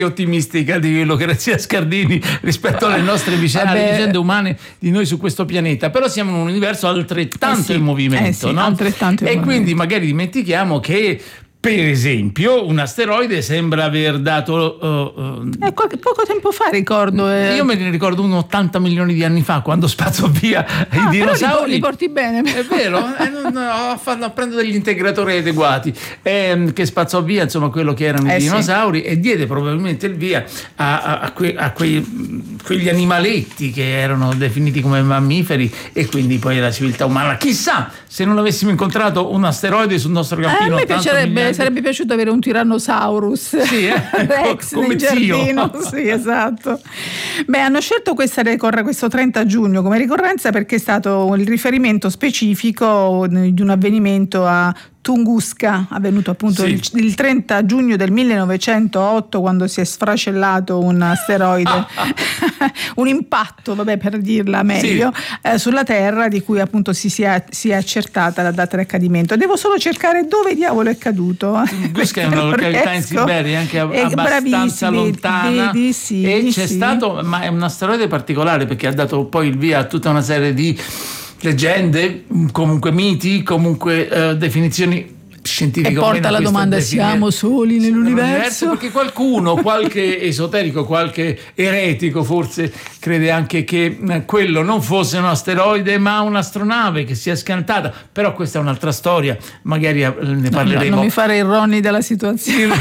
ottimistica di Lucrezia Scardini rispetto alle nostre vicende umane di noi su questo pianeta, però siamo in un universo altrettanto in movimento, no? Altrettanto e quindi magari dimentichiamo che, per esempio, un asteroide sembra aver dato poco tempo fa, ricordo. Io me ne ricordo 80 milioni di anni fa, quando spazzò via i dinosauri. Li porti bene. È vero? Prendo degli integratori adeguati, che spazzò via, insomma, quello che erano i dinosauri, e diede probabilmente il via a quegli animaletti che erano definiti come mammiferi, e quindi poi la civiltà umana. Chissà se non avessimo incontrato un asteroide sul nostro cammino. A me sarebbe piaciuto avere un Tyrannosaurus, sì, Rex come nel giardino. Sì, esatto. Hanno scelto questo 30 giugno come ricorrenza perché è stato il riferimento specifico di un avvenimento a Tunguska, avvenuto appunto il 30 giugno del 1908, quando si è sfracellato un asteroide, un impatto, per dirla meglio, sulla Terra, di cui appunto si è accertata la data di accadimento. Devo solo cercare dove diavolo è caduto. Tunguska è una località in Siberia, anche abbastanza lontana, c'è stato, ma è un asteroide particolare perché ha dato poi il via a tutta una serie di leggende, comunque miti, comunque definizioni scientifiche. E porta la domanda: siamo soli nell'universo? Perché qualche esoterico, qualche eretico forse crede anche che quello non fosse un asteroide ma un'astronave che si è schiantata, però questa è un'altra storia, magari ne parleremo. No, non mi fare il Ronny della situazione.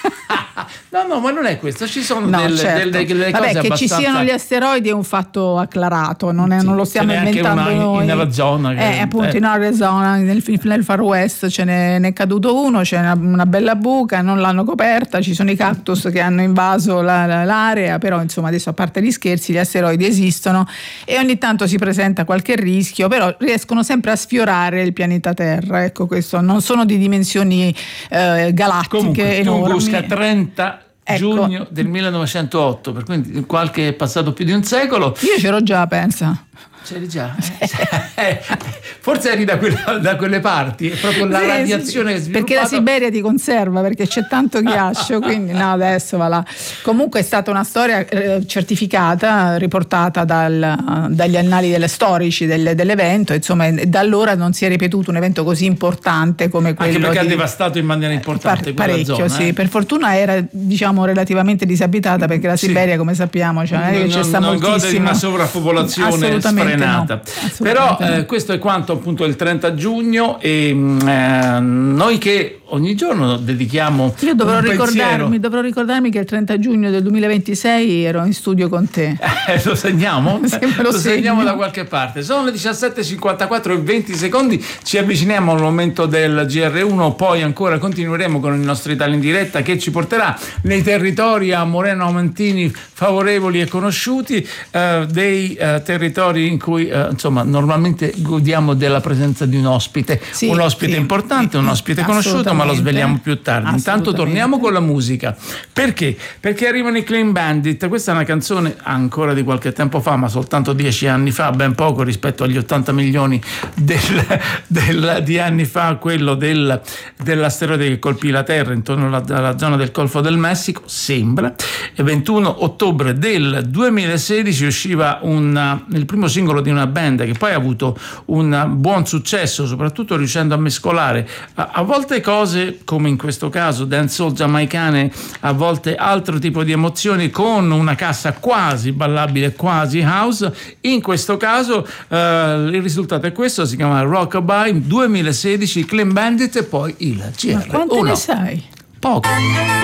No, ma non è questo, ci sono delle cose che abbastanza... ci siano gli asteroidi è un fatto acclarato, non lo stiamo inventando noi. In Arizona, appunto in Arizona, nel Far West ne è caduto uno, c'è una bella buca, non l'hanno coperta, ci sono i cactus che hanno invaso l'area, però insomma adesso, a parte gli scherzi, gli asteroidi esistono e ogni tanto si presenta qualche rischio, però riescono sempre a sfiorare il pianeta Terra. Ecco, questo non sono di dimensioni galattiche. Comunque, enormi. Tunguska 30 giugno del 1908, per cui è passato più di un secolo. Io c'ero già, pensa. C'eri già? Forse eri da quelle parti, è proprio la radiazione che perché la Siberia ti conserva, perché c'è tanto ghiaccio, quindi adesso va là. Comunque è stata una storia certificata, riportata dagli annali storici dell'evento, insomma, da allora non si è ripetuto un evento così importante come quello. Anche perché ha devastato in maniera importante parecchio, quella zona. Sì, per fortuna era, relativamente disabitata, perché la Siberia, come sappiamo, non gode di una sovrappopolazione sfrenata. Però questo è quanto appunto il 30 giugno e noi che ogni giorno dedichiamo io dovrò ricordarmi che il 30 giugno del 2026 ero in studio con te. Lo segniamo? Lo segniamo da qualche parte. Sono le 17:54 e 20 secondi, ci avviciniamo al momento del GR1, poi ancora continueremo con il nostro Italia in diretta che ci porterà nei territori a Moreno Amatini favorevoli e conosciuti, dei territori in cui insomma normalmente godiamo della presenza di un ospite, importante, un ospite conosciuto, ma lo sveliamo più tardi. Intanto torniamo con la musica. Perché? Perché arrivano i Clean Bandit. Questa è una canzone ancora di qualche tempo fa, ma soltanto 10 anni fa, ben poco rispetto agli 80 milioni di anni fa, quello dell'asteroide che colpì la Terra intorno alla zona del Golfo del Messico, sembra. Il 21 ottobre del 2016 usciva il primo singolo di una band che poi ha avuto un buon successo, soprattutto riuscendo a mescolare a volte cose come in questo caso dancehall giamaicane, a volte altro tipo di emozioni, con una cassa quasi ballabile, quasi house. In questo caso il risultato è questo, si chiama Rockabye 2016, Clean Bandit, e poi il GR1. Ma quante ne sai? Poco.